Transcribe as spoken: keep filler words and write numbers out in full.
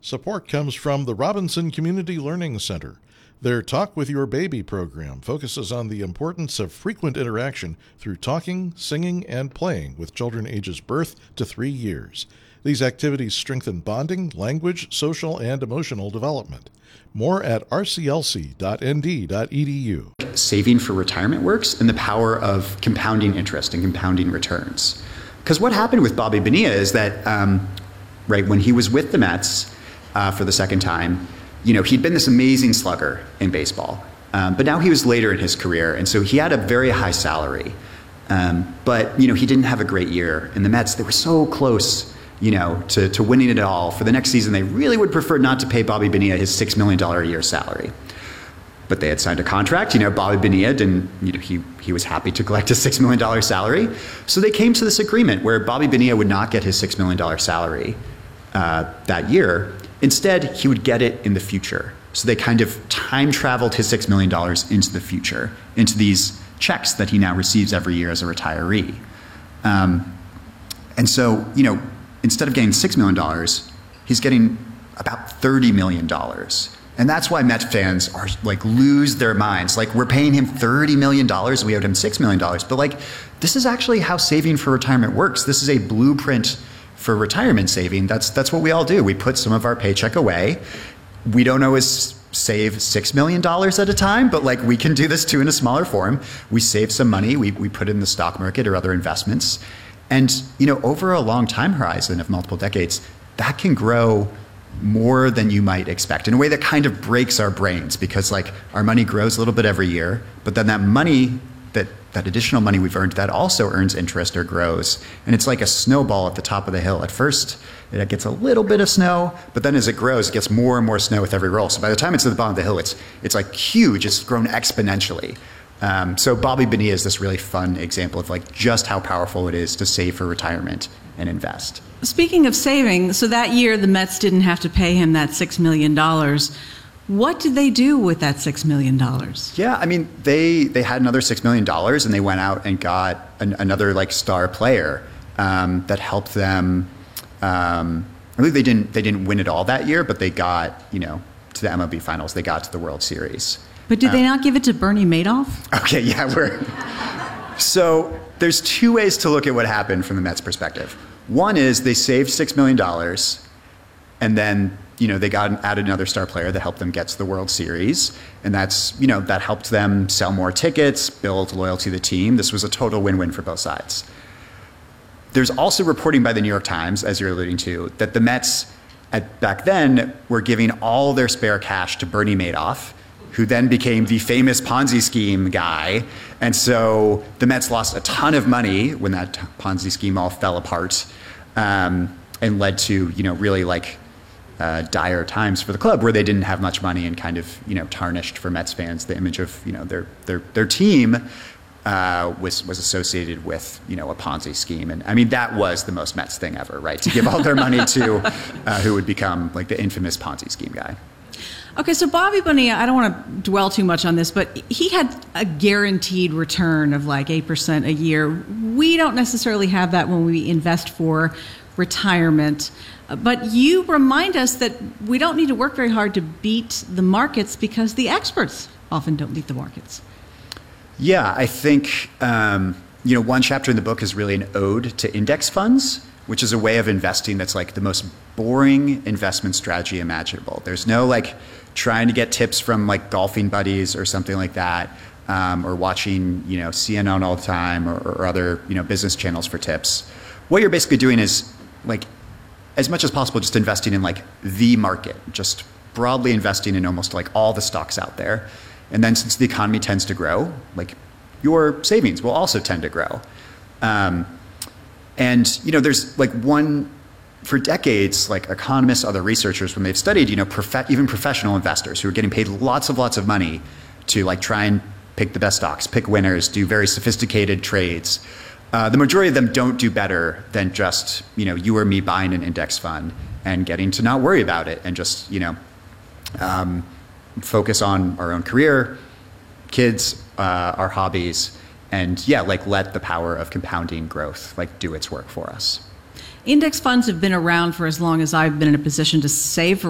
Support comes from the Robinson Community Learning Center. Their Talk with Your Baby program focuses on the importance of frequent interaction through talking, singing, and playing with children ages birth to three years. These activities strengthen bonding, language, social, and emotional development. More at r c l c dot n d dot e d u. Saving for retirement works and the power of compounding interest and compounding returns. Because what happened with Bobby Bonilla is that, um, right, when he was with the Mets uh, for the second time, you know, he'd been this amazing slugger in baseball, um, but now he was later in his career, and so he had a very high salary. Um, but, you know, he didn't have a great year. And the Mets, they were so close, you know, to, to winning it all. For the next season, they really would prefer not to pay Bobby Bonilla his six million dollars a year salary. But they had signed a contract. You know, Bobby Bonilla didn't, you know, he, he was happy to collect his six million dollars salary. So they came to this agreement where Bobby Bonilla would not get his six million dollars salary uh, that year. Instead, he would get it in the future. So they kind of time traveled his six million dollars into the future, into these checks that he now receives every year as a retiree. Um, and so, you know, instead of getting six million dollars, he's getting about thirty million dollars. And that's why Mets fans are like lose their minds. Like, we're paying him thirty million dollars, we owed him six million dollars. But like, this is actually how saving for retirement works. This is a blueprint for retirement saving. That's that's what we all do. We put some of our paycheck away. We don't always save six million dollars at a time, but like, we can do this too in a smaller form. We save some money, we, we put it in the stock market or other investments. And, you know, over a long time horizon of multiple decades, that can grow more than you might expect in a way that kind of breaks our brains, because like, our money grows a little bit every year, but then that money, that, that additional money we've earned, that also earns interest or grows. And it's like a snowball at the top of the hill. At first, it gets a little bit of snow, but then as it grows, it gets more and more snow with every roll. So by the time it's at the bottom of the hill, it's, it's like huge. It's grown exponentially. Um, so Bobby Bonilla is this really fun example of like just how powerful it is to save for retirement and invest. Speaking of saving, so that year the Mets didn't have to pay him that six million dollars. What did they do with that six million dollars? Yeah, I mean, they they had another six million dollars, and they went out and got an, another like star player um, that helped them. Um, I believe they didn't they didn't win it all that year, but they got, you know, to the M L B Finals. They got to the World Series. But did um, they not give it to Bernie Madoff? Okay, yeah, we're so there's two ways to look at what happened from the Mets' perspective. One is they saved six million dollars, and then, you know, they got added another star player that helped them get to the World Series. And that's, you know, that helped them sell more tickets, build loyalty to the team. This was a total win-win for both sides. There's also reporting by the New York Times, as you're alluding to, that the Mets at, back then were giving all their spare cash to Bernie Madoff, who then became the famous Ponzi scheme guy. And so the Mets lost a ton of money when that Ponzi scheme all fell apart, um, and led to, you know, really like uh, dire times for the club, where they didn't have much money and kind of, you know, tarnished for Mets fans the image of, you know, their their their team uh, was was associated with, you know, a Ponzi scheme. And I mean, that was the most Mets thing ever, right? To give all their money to uh, who would become like the infamous Ponzi scheme guy. Okay, so Bobby Bonilla, I don't want to dwell too much on this, but he had a guaranteed return of like eight percent a year. We don't necessarily have that when we invest for retirement. But you remind us that we don't need to work very hard to beat the markets, because the experts often don't beat the markets. Yeah, I think, um, you know, one chapter in the book is really an ode to index funds, which is a way of investing that's like the most boring investment strategy imaginable. There's no like trying to get tips from like golfing buddies or something like that, um, or watching, you know, C N N all the time, or, or other, you know, business channels for tips. What you're basically doing is like, as much as possible, just investing in like the market, just broadly investing in almost like all the stocks out there. And then since the economy tends to grow, like your savings will also tend to grow. Um, and, you know, there's like one, for decades, like economists, other researchers, when they've studied, you know, prof- even professional investors who are getting paid lots of lots of money to like try and pick the best stocks, pick winners, do very sophisticated trades. Uh, the majority of them don't do better than just, you know, you or me buying an index fund and getting to not worry about it and just, you know, um, focus on our own career, kids, uh, our hobbies, and yeah, like let the power of compounding growth like do its work for us. Index funds have been around for as long as I've been in a position to save for